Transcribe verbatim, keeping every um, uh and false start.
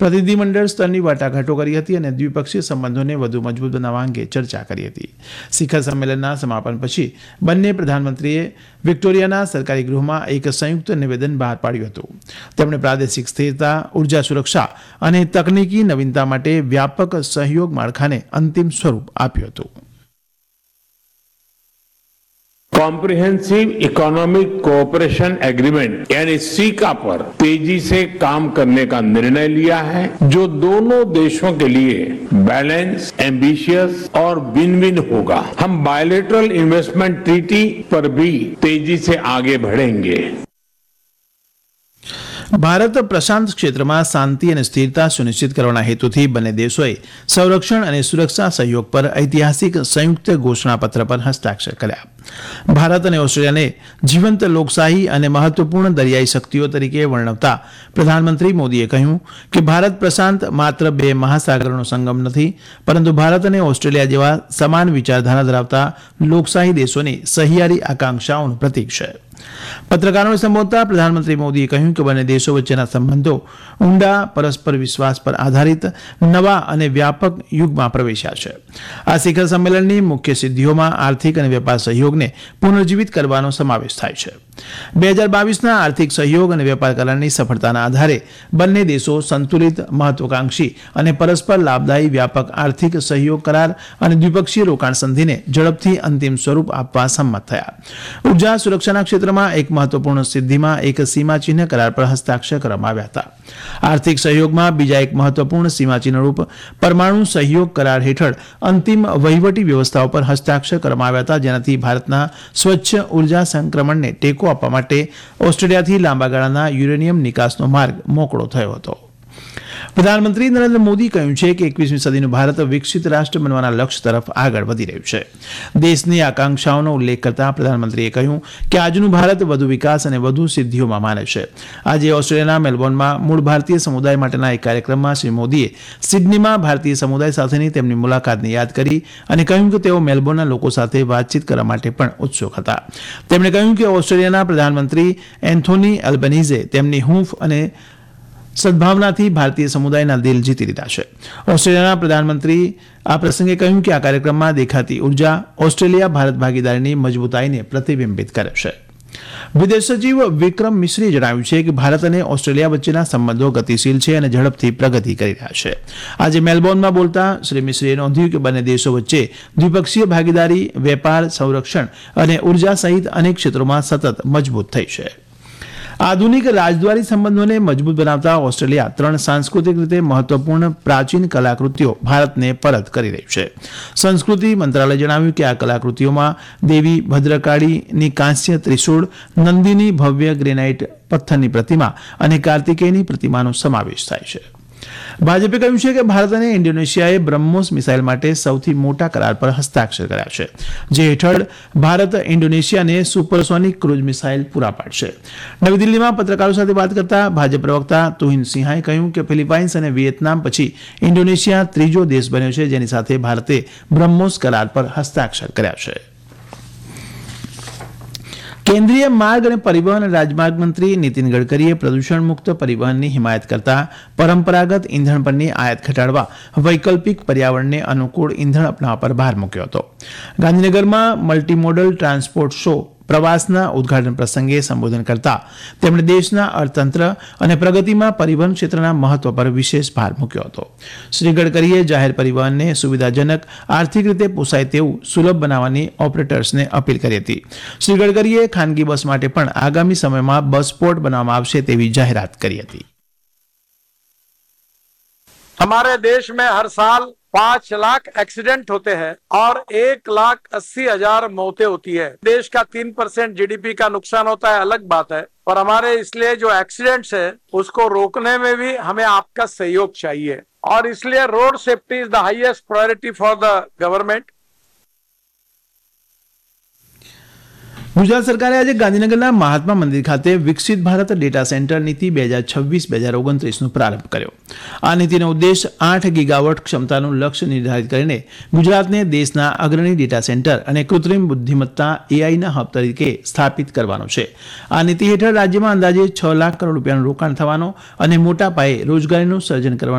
પ્રતિનિધિમંડળ સ્તરની વાટાઘાટો કરી હતી અને દ્વિપક્ષીય સંબંધોને વધુ મજબૂત બનાવવા અંગે ચર્ચા કરી હતી. શિખર સંમેલનના સમાપન પછી બંને પ્રધાનમંત્રીએ વિક્ટોરિયાના સરકારી ગૃહમાં એક સંયુક્ત નિવેદન બહાર પાડ્યું હતું. તેમણે પ્રાદેશિક સ્થિરતા, ઉર્જા સુરક્ષા અને તકનીકી નવીનતા માટે વ્યાપક સહયોગ માળખાને અંતિમ સ્વરૂપ આપ્યું હતું. कॉम्प्रिहेंसिव इकोनॉमिक कोऑपरेशन एग्रीमेंट यानी सीका पर तेजी से काम करने का निर्णय लिया है, जो दोनों देशों के लिए बैलेंस, एम्बिशियस और विन विन होगा. हम बायलेटरल इन्वेस्टमेंट ट्रीटी पर भी तेजी से आगे बढ़ेंगे. ભારત પ્રશાંત ક્ષેત્રમાં શાંતિ અને સ્થિરતા સુનિશ્ચિત કરવાના હેતુથી બંને દેશોએ સંરક્ષણ અને સુરક્ષા સહયોગ પર ઐતિહાસિક સંયુક્ત ઘોષણાપત્ર પર હસ્તાક્ષર કર્યા. ભારત અને ઓસ્ટ્રેલિયાને જીવંત લોકશાહી અને મહત્વપૂર્ણ દરિયાઈ શક્તિઓ તરીકે વર્ણવતા પ્રધાનમંત્રી મોદીએ કહ્યું કે ભારત પ્રશાંત માત્ર બે મહાસાગરોનો સંગમ નથી, પરંતુ ભારત અને ઓસ્ટ્રેલિયા જેવા સમાન વિચારધારા ધરાવતા લોકશાહી દેશોની સહિયારી આકાંક્ષાઓનું પ્રતીક છે. પત્રકારોને સંબોધતા પ્રધાનમંત્રી મોદીએ કહ્યું કે બંને દેશો વચ્ચેના સંબંધો ઊંડા પરસ્પર વિશ્વાસ પર આધારિત નવા અને વ્યાપક યુગમાં પ્રવેશ્યા છે. આ શિખર સંમેલનની મુખ્ય સિદ્ધિઓમાં આર્થિક અને વેપાર સહયોગને પુનર્જીવિત કરવાનો સમાવેશ થાય છે. બે હજાર બાવીસના આર્થિક સહયોગ અને વેપાર કરારની સફળતાના આધારે બંને દેશો સંતુલિત, મહત્વાકાંક્ષી અને પરસ્પર લાભદાયી વ્યાપક આર્થિક સહયોગ કરાર અને દ્વિપક્ષીય રોકાણ સંધિને ઝડપથી અંતિમ સ્વરૂપ આપવા સંમત થયા. ઉર્જા સુરક્ષાના ક્ષેત્રમાં એક મહત્વપૂર્ણ સિદ્ધિમાં એક સીમાચિહ્ન કરાર પર હસ્તાક્ષર કરવામાં આવ્યા હતા. આર્થિક સહયોગમાં બીજા એક મહત્વપૂર્ણ સીમાચિહ્નરૂપ પરમાણુ સહયોગ કરાર હેઠળ અંતિમ વહીવટી વ્યવસ્થાઓ પર હસ્તાક્ષર કરવામાં આવ્યા હતા, જેનાથી ભારતના સ્વચ્છ ઉર્જા સંક્રમણને ટેકો આપવા માટે ઓસ્ટ્રેલિયાથી લાંબા ગાળાના યુરેનિયમ નિકાસનો માર્ગ મોકળો થયો હતો. પ્રધાનમંત્રી નરેન્દ્ર મોદી કહ્યું છે કે એકવીસમી સદીનું ભારત વિકસિત રાષ્ટ્ર બનવાના લક્ષ્ય તરફ આગળ વધી રહ્યું છે. દેશની આકાંક્ષાઓનો ઉલ્લેખ કરતા પ્રધાનમંત્રીએ કહ્યું કે આજનું ભારત વધુ વિકાસ અને વધુ સિદ્ધિઓમાં માને છે. આજે ઓસ્ટ્રેલિયાના મેલબોર્નમાં મૂળ ભારતીય સમુદાય માટેના એક કાર્યક્રમમાં શ્રી મોદીએ સિડનીમાં ભારતીય સમુદાય સાથેની તેમની મુલાકાતને યાદ કરી અને કહ્યું કે તેઓ મેલબોર્નના લોકો સાથે વાતચીત કરવા માટે પણ ઉત્સુક હતા. તેમણે કહ્યું કે ઓસ્ટ્રેલિયાના પ્રધાનમંત્રી એન્થોની એલ્બનીઝે તેમની હૂંફ અને સદભાવનાથી ભારતીય સમુદાયના દિલ જીતી લીધા છે. ઓસ્ટ્રેલિયાના પ્રધાનમંત્રી આ પ્રસંગે કહ્યું કે આ કાર્યક્રમમાં દેખાતી ઉર્જા ઓસ્ટ્રેલિયા ભારત ભાગીદારીની મજબૂતાઈને પ્રતિબિંબિત કરે છે. વિદેશ સચિવ વિક્રમ મિશ્રીએ જણાવ્યું છે કે ભારત અને ઓસ્ટ્રેલિયા વચ્ચેના સંબંધો ગતિશીલ છે અને ઝડપથી પ્રગતિ કરી રહ્યા છે. આજે મેલબોર્નમાં બોલતા શ્રી મિશ્રીએ નોંધ્યું કે બંને દેશો વચ્ચે દ્વિપક્ષીય ભાગીદારી, વેપાર, સંરક્ષણ અને ઉર્જા સહિત અનેક ક્ષેત્રોમાં સતત મજબૂત થઈ છે. આધુનિક રાજદ્વારી સંબંધોને મજબૂત બનાવતા ઓસ્ટ્રેલિયા ત્રણ સાંસ્કૃતિક રીતે મહત્વપૂર્ણ પ્રાચીન કલાકૃતિઓ ભારતને પરત કરી રહ્યું છે. સંસ્કૃતિ મંત્રાલયે જણાવ્યું કે આ કલાકૃતિઓમાં દેવી ભદ્રકાળીની કાંસ્ય ત્રિશૂળ, નંદીની ભવ્ય ગ્રેનાઇટ પથ્થરની પ્રતિમા અને કાર્તિકેયની પ્રતિમાનો સમાવેશ થાય છે. ભાજપે કહ્યું છે કે ભારત અને ઇન્ડોનેશિયાએ બ્રહ્મોસ મિસાઇલ માટે સૌથી મોટા કરાર પર હસ્તાક્ષર કર્યા છે, જે હેઠળ ભારત ઇન્ડોનેશિયાને સુપરસોનિક ક્રૂઝ મિસાઇલ પૂરા પાડશે. નવી દિલ્હીમાં પત્રકારો સાથે વાત કરતા ભાજપ પ્રવક્તા તુહિન સિંહાએ કહ્યું કે ફિલિપાઇન્સ અને વિયેતનામ પછી ઇન્ડોનેશિયા ત્રીજો દેશ બન્યો છે જેની સાથે ભારતે બ્રહ્મોસ કરાર પર હસ્તાક્ષર કર્યા છે. કેન્દ્રીય માર્ગ અને પરિવહન રાજમાર્ગ મંત્રી નીતિન ગડકરીએ પ્રદૂષણ મુક્ત પરિવહનની હિમાયત કરતા પરંપરાગત ઇંધણ પરની આયાત ઘટાડવા વૈકલ્પિક પર્યાવરણને અનુકૂળ ઇંધણ અપનાવવા પર ભાર મૂક્યો હતો. ગાંધીનગરમાં મલ્ટીમોડલ ટ્રાન્સપોર્ટ શો પ્રવાસના ઉદઘાટન પ્રસંગે સંબોધન કરતા તેમણે દેશના અર્થતંત્ર અને પ્રગતિમાં પરિવહન ક્ષેત્રના મહત્વ પર વિશેષ ભાર મૂક્યો હતો. શ્રી ગડકરીએ જાહેર પરિવહનને સુવિધાજનક, આર્થિક રીતે પોસાય તેવું સુલભ બનાવવાની ઓપરેટર્સને અપીલ કરી હતી. શ્રી ગડકરીએ ખાનગી બસ માટે પણ આગામી સમયમાં બસ પોર્ટ બનાવવામાં આવશે તેવી જાહેરાત કરી હતી. हमारे देश में हर साल पांच लाख एक्सीडेंट होते हैं और एक लाख अस्सी हजार मौतें होती है. देश का तीन परसेंट जीडीपी का नुकसान होता है, अलग बात है, पर हमारे इसलिए जो एक्सीडेंट्स है उसको रोकने में भी हमें आपका सहयोग चाहिए और इसलिए road safety is the highest priority for the government. Gujarat સરકારે આજે ગાંધીનગરના મહાત્મા મંદિર ખાતે વિકસિત ભારત ડેટા સેન્ટર નીતિ બે હજાર છવ્વીસ બે હજાર ઓગણત્રીસનો પ્રારંભ કર્યો. આ નીતિનો ઉદ્દેશ આઠ ગીગાવોટ ક્ષમતાનું લક્ષ્ય નિર્ધારિત કરીને ગુજરાતને દેશના અગ્રણી ડેટા સેન્ટર અને કૃત્રિમ બુદ્ધિમત્તા એઆઈના હબ તરીકે સ્થાપિત કરવાનો છે. આ નીતિ હેઠળ રાજ્યમાં અંદાજે છ લાખ કરોડ રૂપિયાનું રોકાણ થવાનો અને મોટા પાયે રોજગારીનું સર્જન કરવાનો